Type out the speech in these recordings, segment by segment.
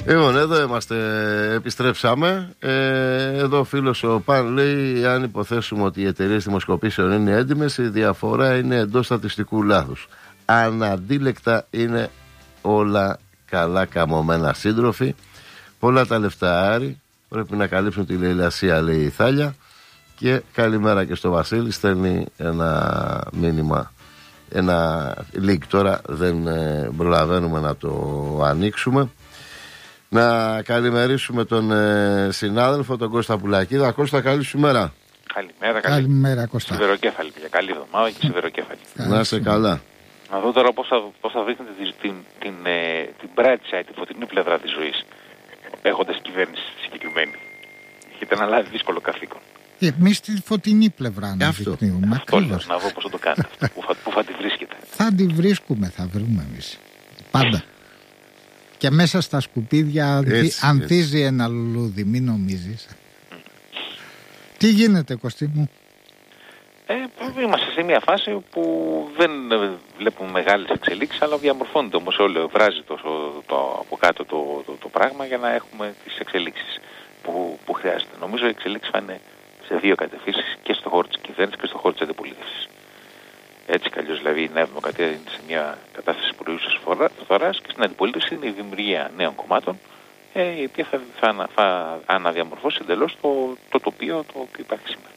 Λοιπόν, εδώ είμαστε, επιστρέψαμε. Εδώ ο φίλος ο Παν λέει: αν υποθέσουμε ότι οι εταιρείες δημοσκοπήσεων είναι έντιμες, η διαφορά είναι εντός στατιστικού λάθους. Αναντίλεκτα είναι όλα καλά καμωμένα σύντροφοι. Πολλά τα λεφτά Άρη. Πρέπει να καλύψουν τη λαιλασία, λέει η Θάλια. Και καλημέρα και στο Βασίλη. Στέλνει ένα μήνυμα. Ένα link τώρα. Δεν προλαβαίνουμε να το ανοίξουμε. Να καλημερίσουμε τον συνάδελφο, τον Κώστα Πουλακίδα. Κώστα, καλή σου μέρα. Καλημέρα, Κώστα. Σιδεροκέφαλη, για καλή εβδομάδα και σιδεροκέφαλη. Να είσαι καλά. Να δω τώρα πώς θα δείχνετε την bright side, τη φωτεινή πλευρά της ζωής, έχοντας κυβέρνηση συγκεκριμένη. Έχετε αναλάβει δύσκολο καθήκον. Εμείς τη φωτεινή πλευρά να δείχνουμε. Αυτό λέω, να δω πώς θα το κάνετε. Πού θα τη βρίσκετε. Θα τη βρίσκουμε, θα βρούμε εμείς. Πάντα. Και μέσα στα σκουπίδια ανθίζει ένα λουλούδι, μην νομίζεις. Τι γίνεται, Κωστή μου? Είμαστε σε μια φάση που δεν βλέπουμε μεγάλες εξελίξεις, αλλά διαμορφώνεται όμως όλο, βράζει από κάτω το πράγμα για να έχουμε τις εξελίξεις που χρειάζεται. Νομίζω οι εξελίξεις θα είναι σε δύο κατευθύνσεις, και στο χώρο της κυβέρνησης και στο χώρο της αντιπολίτευσης. Έτσι κι αλλιώς, δηλαδή, η Νέα Δημοκρατία είναι σε μια κατάσταση προϊούσας φθοράς και στην αντιπολίτευση είναι η δημιουργία νέων κομμάτων, η οποία θα αναδιαμορφώσει εντελώς το τοπίο το οποίο υπάρχει σήμερα.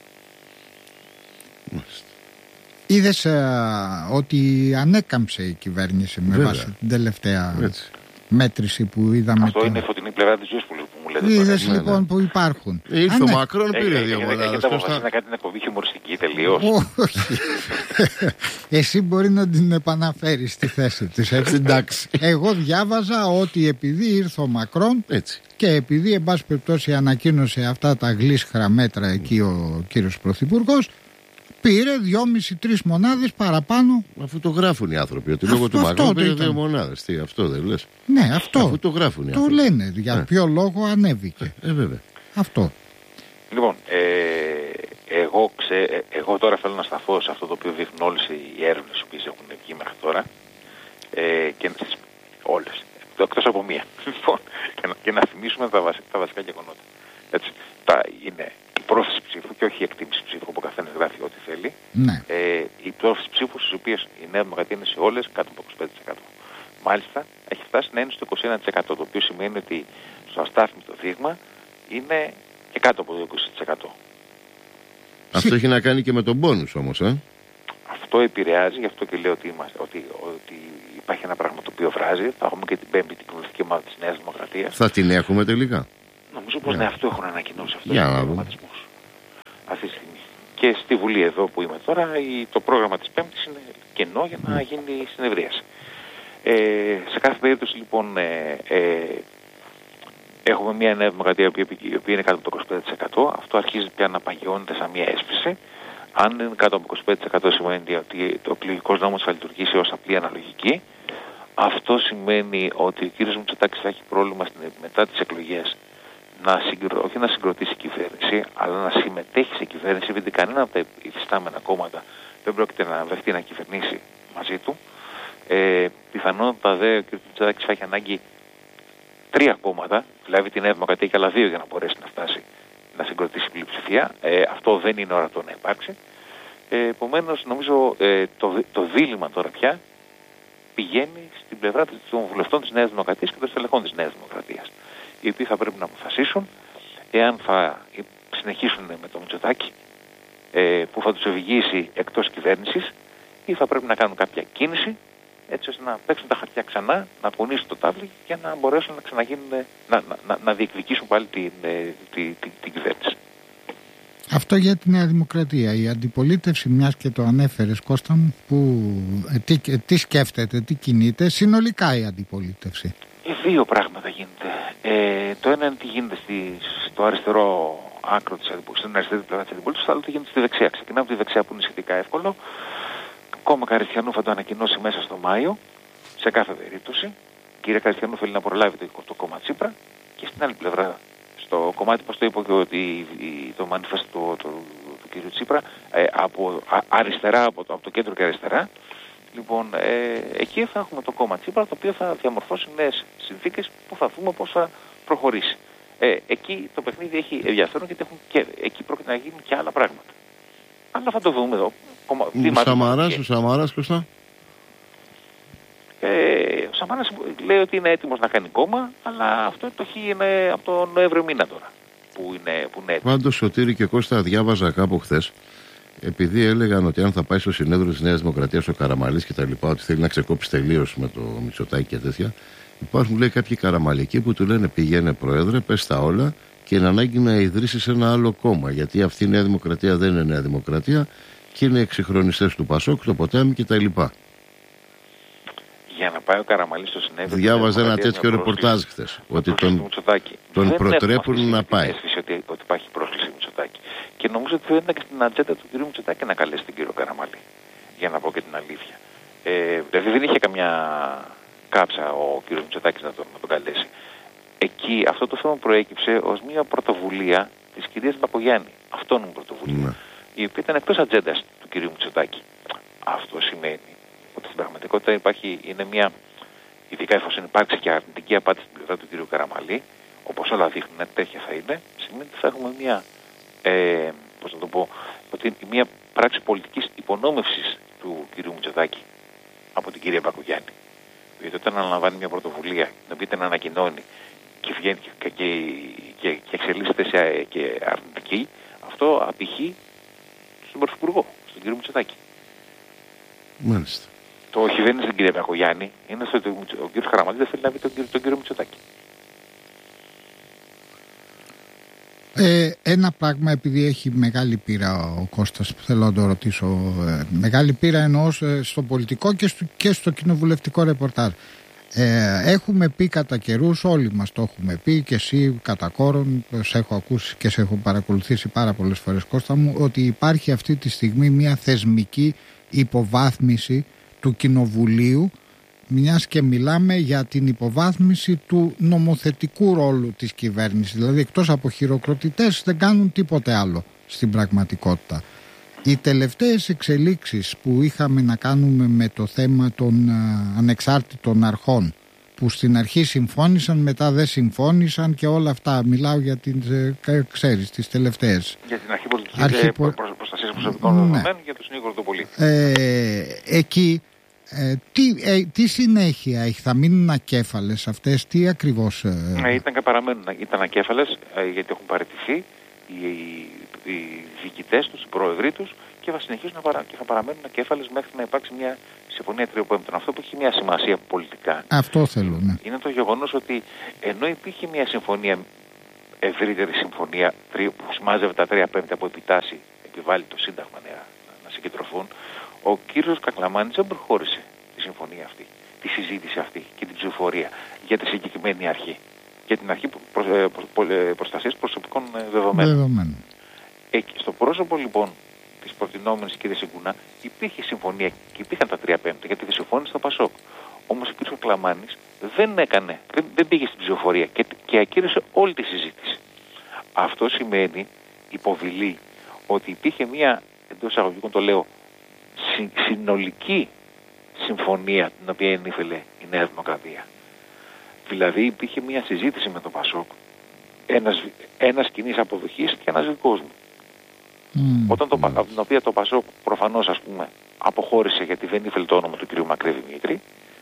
Είδες ότι ανέκαμψε η κυβέρνηση με βάση την τελευταία μέτρηση που είδαμε. Αυτό είναι η φωτεινή πλευρά της ζωής που μου λέτε. Είδες λοιπόν που υπάρχουν. Ήρθε ο Μακρόν, πήρε 2 μονάδες. Έχετε αποφασίσει να κάνετε την εκπομπή χιουμοριστική τελείως? Όχι. Εσύ μπορεί να την επαναφέρεις στη θέση της. Εντάξει. Εγώ διάβαζα ότι επειδή ήρθε ο Μακρόν και επειδή εν πάση περιπτώσει ανακοίνωσε αυτά τα γλίσχρα μέτρα εκεί ο κύριος Πρωθυπουργός, πήρε 2,5-3 μονάδες παραπάνω. Αφού το γράφουν οι άνθρωποι, ότι λόγω του Μακρόν πήρε 2 μονάδες. Τι, αυτό δεν λες? Ναι, αυτό. Αφού το γράφουν οι άνθρωποι. Το λένε. Για ποιο λόγο ανέβηκε. Βέβαια. Αυτό. Λοιπόν, εγώ τώρα θέλω να σταθώ σε αυτό το οποίο δείχνουν όλες οι έρευνες που έχουν βγει μέχρι τώρα. Και όλες. Εκτός από μία. Λοιπόν, και να θυμίσουμε τα βασικά γεγονότα. Έτσι. Είναι η πρόθεση ψήφου και όχι η εκτίμηση ψήφου, όπου ο καθένας γράφει ό,τι θέλει. Ναι. Η πρόθεση ψήφου, στις οποίες η Νέα Δημοκρατία είναι σε όλες κάτω από 25%. Μάλιστα, έχει φτάσει να είναι στο 21%, το οποίο σημαίνει ότι στο αστάθμιτο δείγμα είναι και κάτω από το 20%. Αυτό έχει να κάνει και με τον πόνους όμως, Αυτό επηρεάζει, γι' αυτό και λέω ότι υπάρχει ένα πράγμα το οποίο βράζει. Θα έχουμε και την πέμπτη την κοινοβουλευτική ομάδα της Νέας Δημοκρατίας. Θα την έχουμε τελικά? Νομίζω πως αυτό έχουν ανακοινώσει αυτό ο προγραμματισμός αυτή τη στιγμή. Και στη Βουλή εδώ που είμαι τώρα, το πρόγραμμα της Πέμπτης είναι κενό για να γίνει η συνεδρίαση. Σε κάθε περίπτωση λοιπόν έχουμε μια Νέα Δημοκρατία η οποία είναι κάτω από το 25%. Αυτό αρχίζει πια να παγιώνεται σαν μια έσφυση. Αν είναι κάτω από 25% σημαίνει ότι ο εκλογικός νόμος θα λειτουργήσει ως απλή αναλογική. Αυτό σημαίνει ότι ο κ. Μητσοτάκης θα έχει πρόβλημα μετά τις εκλογές όχι να συγκροτήσει κυβέρνηση, αλλά να συμμετέχει σε κυβέρνηση, επειδή κανένα από τα υφιστάμενα κόμματα δεν πρόκειται να βρεθεί να κυβερνήσει μαζί του. Πιθανότατα ο κ. Μητσοτάκης θα έχει ανάγκη 3 κόμματα, δηλαδή την Νέα Δημοκρατία και άλλα 2 για να μπορέσει να φτάσει να συγκροτήσει πλειοψηφία. Αυτό δεν είναι ορατό να υπάρξει. Επομένως, νομίζω το δίλημμα τώρα πια πηγαίνει στην πλευρά των βουλευτών της Νέας Δημοκρατίας και των στελεχών της Νέας Δημοκρατίας, οι οποίοι θα πρέπει να αποφασίσουν εάν θα συνεχίσουν με το Μητσοτάκη που θα τους οδηγήσει εκτός κυβέρνησης, ή θα πρέπει να κάνουν κάποια κίνηση έτσι ώστε να παίξουν τα χαρτιά ξανά, να πονήσουν το τάβλι για να μπορέσουν να ξαναγίνουν, να διεκδικήσουν πάλι την κυβέρνηση. Αυτό για τη Νέα Δημοκρατία. Η αντιπολίτευση, μιας και το ανέφερες, Κώστα μου, τι σκέφτεται, τι κινείται συνολικά η αντιπολίτευση? 2 πράγματα γίνεται. Το ένα είναι τι γίνεται στο αριστερό άκρο στην αριστερή πλευρά της αντιπολίτευσης, το άλλο τι γίνεται στη δεξιά. Ξεκινάμε από τη δεξιά που είναι σχετικά εύκολο. Κόμμα Καριστιανού θα το ανακοινώσει μέσα στο Μάιο, σε κάθε περίπτωση. Η κυρία Καριστιανού θέλει να προλάβει το κόμμα Τσίπρα, και στην άλλη πλευρά, στο κομμάτι, όπως το είπε και ότι το μανιφέστο του κ. Τσίπρα, από αριστερά, από το κέντρο και αριστερά, Λοιπόν, εκεί θα έχουμε το κόμμα Τσίπρα, το οποίο θα διαμορφώσει νέες συνθήκες που θα δούμε πώς θα προχωρήσει. Εκεί το παιχνίδι έχει ενδιαφέρον γιατί εκεί πρόκειται να γίνουν και άλλα πράγματα. Αλλά θα το δούμε εδώ. Ο Σαμαράς, Κωστά. Ο Σαμαράς λέει ότι είναι έτοιμος να κάνει κόμμα, αλλά αυτό το έχει είναι από τον Νοέμβριο μήνα τώρα. Που είναι έτοιμο. Πάντως, Σωτήρη και Κώστα, διάβαζα κάπου χθες, επειδή έλεγαν ότι αν θα πάει στο συνέδριο της Νέας Δημοκρατίας ο Καραμαλής και τα λοιπά, ότι θέλει να ξεκόψει τελείως με το Μητσοτάκη και τέτοια, υπάρχουν, λέει, κάποιοι καραμαλικοί που του λένε πήγαινε πρόεδρε, πες τα όλα και είναι ανάγκη να ιδρύσεις ένα άλλο κόμμα. Γιατί αυτή η Νέα Δημοκρατία δεν είναι Νέα Δημοκρατία και είναι εξυγχρονιστές του Πασόκ, το Ποτάμι κτλ. Για να πάει ο Καραμαλής στο συνέδριο. Διάβαζα ένα τέτοιο ρεπορτάζ χθες. Ότι τον προτρέπουν να πάει. Ότι υπάρχει πρόσκληση Μητσοτάκη. Και νομίζω ότι δεν ήταν και στην ατζέντα του κ. Μητσοτάκη να καλέσει τον κύριο Καραμαλή. Για να πω και την αλήθεια. Δηλαδή δεν είχε καμιά κάψα ο κ. Μητσοτάκης να τον καλέσει. Εκεί αυτό το θέμα προέκυψε ως μια πρωτοβουλία της κυρίας Μπακογιάννη. Αυτόνομη πρωτοβουλία. Ναι. Η οποία ήταν εκτός ατζέντας του κ. Μητσοτάκη. Αυτό σημαίνει ότι στην πραγματικότητα είναι μια, ειδικά εφόσον υπάρξει και αρνητική απάτη στην πλευρά του κ. Καραμαλή, όπως όλα δείχνουν, τέτοια θα είναι, σημαίνει ότι θα έχουμε μια, πώς να το πω, ότι μια πράξη πολιτικής υπονόμευσης του κ. Μητσοτάκη από την κυρία Μπακογιάννη. Γιατί όταν αναλαμβάνει μια πρωτοβουλία, την οποία την ανακοινώνει και βγαίνει και εξελίσσεται σε και αρνητική, αυτό απηχεί στον Πρωθυπουργό, στον κ. Μητσοτάκη. Μάλιστα. Το όχι δεν είναι στην κυρία Μπακογιάννη, είναι στο ότι ο κ. Καραμαλής δεν θέλει να δει τον κ. Μητσοτάκη. Ένα πράγμα, επειδή έχει μεγάλη πείρα ο Κώστας, που θέλω να το ρωτήσω. Μεγάλη πείρα εννοώ στο πολιτικό και στο κοινοβουλευτικό ρεπορτάζ. Έχουμε πει κατά καιρούς, όλοι μας το έχουμε πει και εσύ κατά κόρον, σε έχω ακούσει και σε έχω παρακολουθήσει πάρα πολλές φορές, Κώστα μου, ότι υπάρχει αυτή τη στιγμή μια θεσμική υποβάθμιση του Κοινοβουλίου, μιας και μιλάμε για την υποβάθμιση του νομοθετικού ρόλου της κυβέρνησης. Δηλαδή εκτός από χειροκροτητές δεν κάνουν τίποτε άλλο στην πραγματικότητα. Οι τελευταίες εξελίξεις που είχαμε να κάνουμε με το θέμα των ανεξάρτητων αρχών, που στην αρχή συμφώνησαν, μετά δεν συμφώνησαν και όλα αυτά, μιλάω για τις τελευταίες. Για την αρχή προστασίας προσωπικών δεδομένων, για το συνήγορο του πολίτη. Εκεί τι συνέχεια έχει, θα μείνουν ακέφαλες αυτές, τι ακριβώς? Ήταν και παραμένουν, ήταν ακέφαλες γιατί έχουν παραιτηθεί οι διοικητές τους, οι πρόεδροι τους και θα συνεχίσουν και θα παραμένουν ακέφαλες μέχρι να υπάρξει μια συμφωνία τριοπέμπτων. Αυτό που έχει μια σημασία πολιτικά. Αυτό θέλω, ναι. Είναι το γεγονός ότι ενώ υπήρχε μια συμφωνία, ευρύτερη συμφωνία που σημάζευε τα 3/5 που επιτάσσει, επιβάλλει το Σύνταγμα να συγκεντρωθούν, ο κύριος Κακλαμάνης δεν προχώρησε τη συμφωνία αυτή, τη συζήτηση αυτή και την ψηφοφορία για τη συγκεκριμένη αρχή. Για την αρχή προστασίας προσωπικών δεδομένων. Στο πρόσωπο λοιπόν της προτινόμενης κυρίας Συγκούνα υπήρχε συμφωνία και υπήρχαν τα 3/5 γιατί δεν συμφώνησε στο Πασόκ. Όμως ο κ. Κακλαμάνης δεν πήγε στην ψηφοφορία και ακύρωσε όλη τη συζήτηση. Αυτό σημαίνει, υποβιλεί, ότι υπήρχε μια, εντός εισαγωγικών το λέω, συνολική συμφωνία την οποία ενήφελε η Νέα Δημοκρατία. Δηλαδή υπήρχε μια συζήτηση με τον Πασόκ, ένας κοινής αποδοχής και ένας δικός μου. Από την οποία το Πασόκ προφανώς αποχώρησε γιατί δεν ήθελε το όνομα του κ. Μακρύ Δημήτρη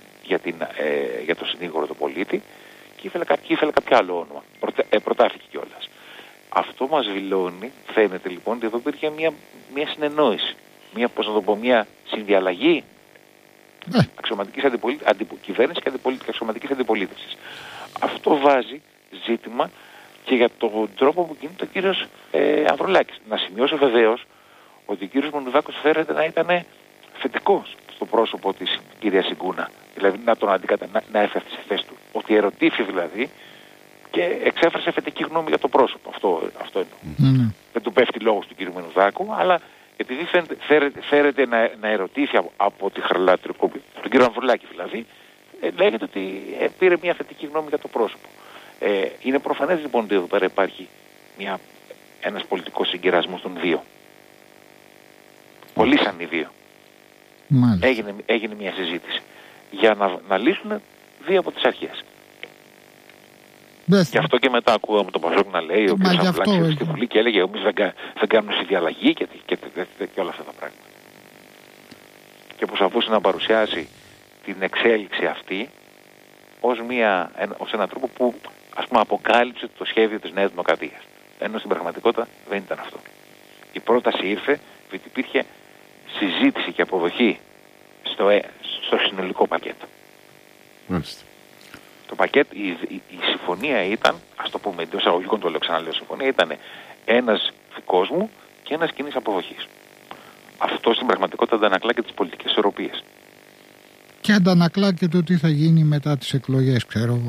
για το συνήγορο του πολίτη και ήθελε κάποιο άλλο όνομα. Προτάθηκε κιόλας. Αυτό μας δηλώνει, φαίνεται λοιπόν, ότι εδώ υπήρχε μια συνεννόηση. Μια συνδιαλλαγή αξιωματικής κυβέρνησης και αξιωματικής αντιπολίτευσης. Αυτό βάζει ζήτημα και για τον τρόπο που κινείται ο κύριος Ανδρουλάκης. Να σημειώσω βεβαίως ότι ο κύριος Μονουδάκος φέρεται να ήταν θετικός στο πρόσωπο της κυρίας Συγκούνα. Δηλαδή να έφερε στη θέση του. Ότι ερωτήθη δηλαδή και εξέφρασε θετική γνώμη για το πρόσωπο. Αυτό εννοώ. Δεν του πέφτει λόγος του κύριου Μονουδάκου, αλλά επειδή φέρεται να ερωτήσει από τη Χαρλάτρικο, τον κύριο Ανδρουλάκη δηλαδή, λέγεται ότι πήρε μια θετική γνώμη για το πρόσωπο. Είναι προφανές λοιπόν ότι εδώ πέρα υπάρχει ένας πολιτικός συγκερασμός των δύο. Πολύ σαν οι δύο. Έγινε μια συζήτηση για να λύσουν δύο από τις αρχές. Γι' αυτό και μετά ακούγαμε τον Πασόκ να λέει ο κ. Σαμβουλάκης στη Βουλή και έλεγε εμείς δεν κάνουμε συνδιαλλαγή και όλα αυτά τα πράγματα. Και προσπαθούσε να παρουσιάσει την εξέλιξη αυτή ως έναν τρόπο που ας πούμε αποκάλυψε το σχέδιο της Νέας Δημοκρατίας. Ενώ στην πραγματικότητα δεν ήταν αυτό. Η πρόταση ήρθε γιατί υπήρχε συζήτηση και αποδοχή στο συνολικό πακέτο. Μάλιστα. Το πακέτο, η συμφωνία ήταν, ας το πούμε εντός αγωγικών, το λέω ξαναλέω, συμφωνία ήταν ένας δικός μου και ένας κοινής αποδοχής. Αυτό στην πραγματικότητα αντανακλά και τις πολιτικές ισορροπίες. Και αντανακλά και το τι θα γίνει μετά τις εκλογές, ξέρω εγώ.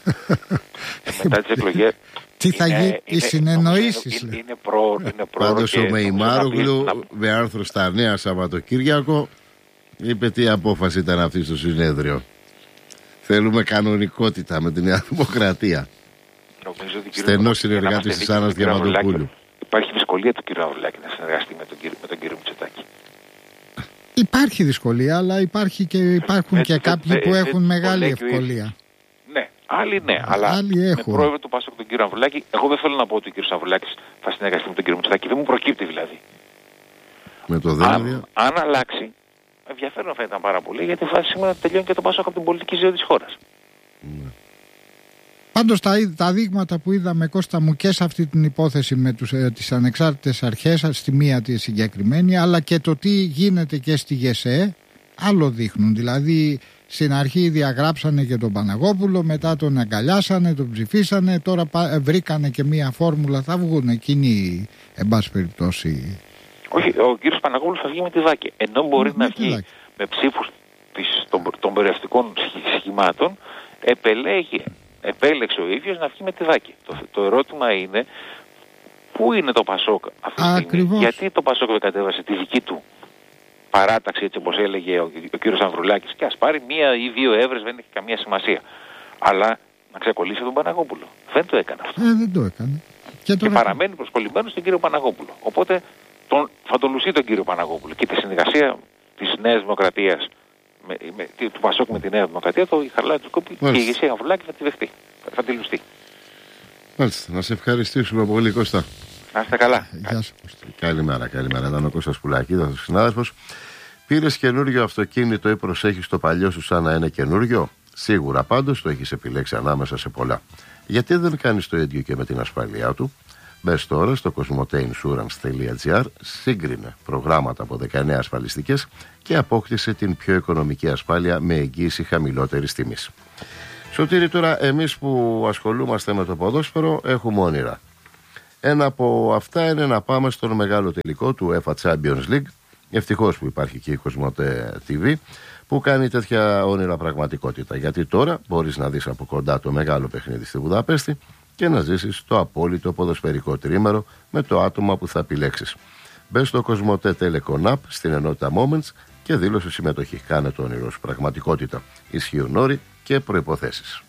Μετά τις εκλογές... Τι θα γίνει, οι συνεννοήσεις. Είναι πρόωρο. Πάντως ο Μεϊμάρογλου με άρθρο στα Νέα Σαββατοκύριακο είπε τι απόφαση ήταν αυτή στο συνέδριο. Θέλουμε κανονικότητα με τη Νέα Δημοκρατία. Στενό συνεργάτη της Άννας Διαμαντοπούλου. Υπάρχει δυσκολία του κ. Ανδρουλάκη να συνεργαστεί με τον κ. Μητσοτάκη. Υπάρχει δυσκολία, αλλά υπάρχουν και κάποιοι που έχουν μεγάλη ευκολία. Ναι, άλλοι ναι, αλλά με πρόεδρο του Πασόκ τον κ. Ανδρουλάκη, εγώ δεν θέλω να πω ότι ο κ. Ανδρουλάκης θα συνεργαστεί με τον κ. Μητσοτάκη. Δεν μου προκύπτει δηλαδή. Με το δένδια. Αν αλλάξει, ενδιαφέρον θα ήταν πάρα πολύ, γιατί θα σήμερα τελειώνει και το Πασόκ από την πολιτική ζωή της χώρας. Ναι. Πάντως τα δείγματα που είδαμε, Κώστα μου, και σε αυτή την υπόθεση με τις ανεξάρτητες αρχές, στη μία τη συγκεκριμένη, αλλά και το τι γίνεται και στη ΓΕΣΕ, άλλο δείχνουν. Δηλαδή στην αρχή διαγράψανε και τον Παναγόπουλο, μετά τον αγκαλιάσανε, τον ψηφίσανε, τώρα βρήκανε και μία φόρμουλα, θα βγουν εκείνοι εν πάση περιπτώσει. Όχι, ο κύριος Παναγόπουλος θα βγει με τη Δάκη, ενώ μπορεί να βγει με ψήφους των περιοριστικών σχημάτων, επέλεξε ο ίδιος να βγει με τη Δάκη. Το ερώτημα είναι πού είναι το Πασόκ αυτή τη στιγμή, γιατί το Πασόκ δεν κατέβασε τη δική του παράταξη, έτσι όπως έλεγε ο κύριος Ανδρουλάκης, και ας πάρει 1 ή 2 έβρες, δεν έχει καμία σημασία. Αλλά να ξεκολλήσει τον Παναγόπουλο. Δεν το έκανε αυτό. Δεν το έκανε. Και παραμένει προσκολλημένος στον κύριο Παναγόπουλο. Οπότε θα τον λουστεί τον κύριο Παναγόπουλο. Και τη συνεργασία της Νέας Δημοκρατίας του Πασόκ με τη Νέα Δημοκρατία, η Χαρλάη του Κόπη και η ηγεσία Ανδρουλάκη θα τη δεχτεί. Θα τη λουστεί. Μάλιστα. Να σε ευχαριστήσουμε πολύ, Κώστα. Να είστε καλά. Γεια σας. Καλημέρα. Ήταν ο Κώστας Πουλακίδας, ο συνάδελφος. Πήρες καινούριο αυτοκίνητο ή προσέχεις το παλιό σου σαν να είναι καινούριο? Σίγουρα πάντως το έχεις επιλέξει ανάμεσα σε πολλά. Γιατί δεν κάνεις το ίδιο και με την ασφάλειά του? Μπες τώρα στο cosmoteinsurance.gr, σύγκρινε προγράμματα από 19 ασφαλιστικές και απόκτησε την πιο οικονομική ασφάλεια με εγγύηση χαμηλότερης τιμής. Σωτήρη, τώρα εμείς που ασχολούμαστε με το ποδόσφαιρο έχουμε όνειρα. Ένα από αυτά είναι να πάμε στον μεγάλο τελικό του UEFA Champions League. Ευτυχώς που υπάρχει και η Cosmote TV που κάνει τέτοια όνειρα πραγματικότητα. Γιατί τώρα μπορείς να δεις από κοντά το μεγάλο παιχνίδι στη Βουδαπέστη και να ζήσεις το απόλυτο ποδοσφαιρικό τρίμερο με το άτομα που θα επιλέξεις. Μπες στο Cosmote Telecom App στην ενότητα Moments και δήλωσε συμμετοχή. Κάνε το όνειρο σου πραγματικότητα. Ισχύουν όροι και προϋποθέσεις.